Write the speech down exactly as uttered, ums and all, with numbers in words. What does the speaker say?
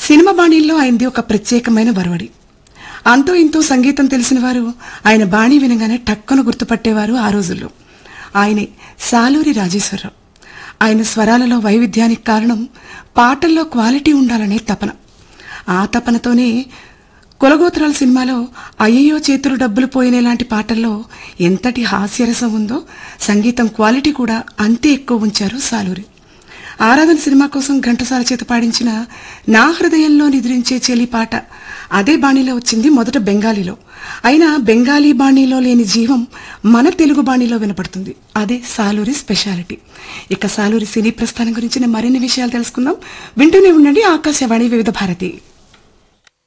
Cinema బాణీల్లో ఆయనది ఒక ప్రత్యేకమైన వరవడి. అంతో ఇంతో సంగీతం తెలిసిన వారు ఆయన బాణీ వినగానే టక్కున గుర్తుపట్టేవారు ఆ రోజుల్లో. ఆయనే సాలూరి రాజేశ్వరరావు. ఆయన స్వరాలలో వైవిధ్యానికి కారణం పాటల్లో క్వాలిటీ ఉండాలనే తపన. ఆ తపనతోనే కులగోత్రాల సినిమాలో అయ్యయ్యో చేతులు డబ్బులు పోయినేలాంటి పాటల్లో ఎంతటి హాస్యరసం ఉందో సంగీతం క్వాలిటీ కూడా అంతే ఎక్కువ ఉంచారు సాలూరి. ఆరాధన సినిమా కోసం ఘంటసాల చేత పాడించిన నా హృదయంలో నిద్రించే చెలి పాట అదే బాణీలో వచ్చింది, మొదట బెంగాలీలో. అయినా బెంగాలీ బాణీలో లేని జీవం మన తెలుగు బాణీలో వినపడుతుంది. అదే సాలూరి స్పెషాలిటీ. ఇక సాలూరి సినీ ప్రస్థానం గురించిన మరిన్ని విషయాలు తెలుసుకుందాం. వింటూనే ఉండండి ఆకాశవాణి వివిధ భారతి.